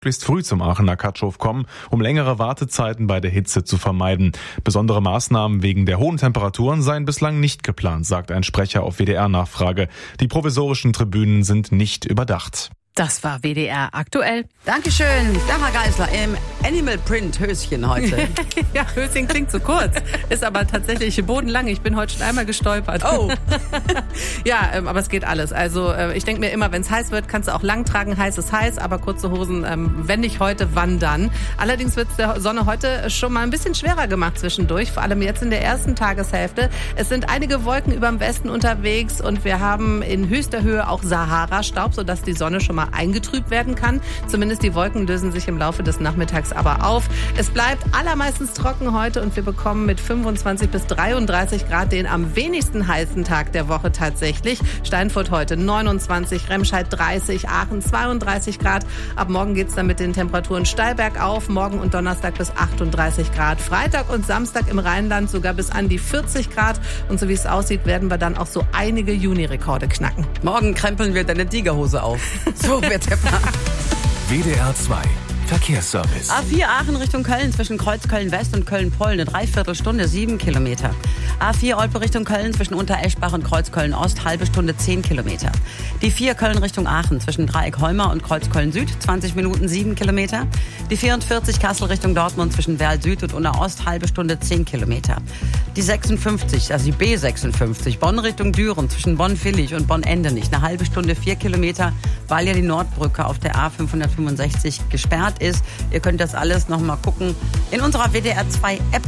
möglichst früh zum Aachener Katschhof kommen, um längere Wartezeiten bei der Hitze zu vermeiden. Besondere Maßnahmen wegen der hohen Temperaturen seien bislang nicht geplant, sagt ein Sprecher auf WDR-Nachfrage. Die provisorischen Tribünen sind nicht überdacht. Das war WDR aktuell. Dankeschön, Dara Geisler im Animal Print Höschen heute. Ja, Höschen klingt zu kurz, ist aber tatsächlich bodenlang. Ich bin heute schon einmal gestolpert. Oh. Ja, aber es geht alles. Also ich denke mir immer, wenn es heiß wird, kannst du auch lang tragen. Heiß ist heiß, aber kurze Hosen, wenn nicht heute, wann dann? Allerdings wird es der Sonne heute schon mal ein bisschen schwerer gemacht zwischendurch, vor allem jetzt in der ersten Tageshälfte. Es sind einige Wolken über dem Westen unterwegs und wir haben in höchster Höhe auch Sahara-Staub, sodass die Sonne schon mal eingetrübt werden kann. Zumindest die Wolken lösen sich im Laufe des Nachmittags aber auf. Es bleibt allermeistens trocken heute und wir bekommen mit 25 bis 33 Grad den am wenigsten heißen Tag der Woche tatsächlich. Steinfurt heute 29, Remscheid 30, Aachen 32 Grad. Ab morgen geht's dann mit den Temperaturen steil bergauf. Morgen und Donnerstag bis 38 Grad. Freitag und Samstag im Rheinland sogar bis an die 40 Grad. Und so wie es aussieht, werden wir dann auch so einige Juni-Rekorde knacken. Morgen krempeln wir deine Tigerhose auf. So wird der Plan. WDR 2 Verkehrsservice. A4 Aachen Richtung Köln zwischen Kreuzköln-West und Köln-Poll eine Dreiviertelstunde, 7 Kilometer. A4 Olpe Richtung Köln zwischen Untereschbach und Kreuzköln-Ost, halbe Stunde, 10 Kilometer. Die 4 Köln Richtung Aachen zwischen Dreieck-Holmer und Kreuzköln-Süd, 20 Minuten, 7 Kilometer. Die 44 Kassel Richtung Dortmund zwischen Werl-Süd und Unna-Ost, halbe Stunde, 10 Kilometer. Die 56, also die B56, Bonn Richtung Düren zwischen Bonn-Villig und Bonn-Endenich, eine halbe Stunde, 4 Kilometer, weil ja die Nordbrücke auf der A565 gesperrt ist. Ihr könnt das alles noch mal gucken in unserer WDR 2 App.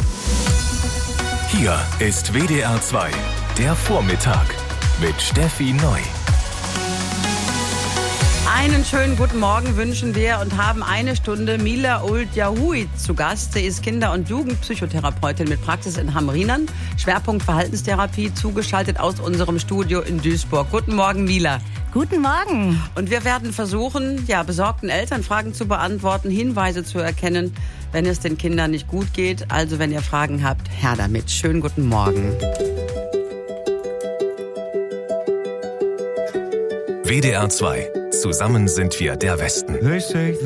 Hier ist WDR 2, der Vormittag mit Steffi Neu. Einen schönen guten Morgen wünschen wir und haben eine Stunde Mila Old-Yahui zu Gast. Sie ist Kinder- und Jugendpsychotherapeutin mit Praxis in Hamrinern. Schwerpunkt Verhaltenstherapie, zugeschaltet aus unserem Studio in Duisburg. Guten Morgen, Mila. Guten Morgen. Und wir werden versuchen, besorgten Eltern Fragen zu beantworten, Hinweise zu erkennen, wenn es den Kindern nicht gut geht. Also, wenn ihr Fragen habt, her damit. Schönen guten Morgen. WDR 2. Zusammen sind wir der Westen.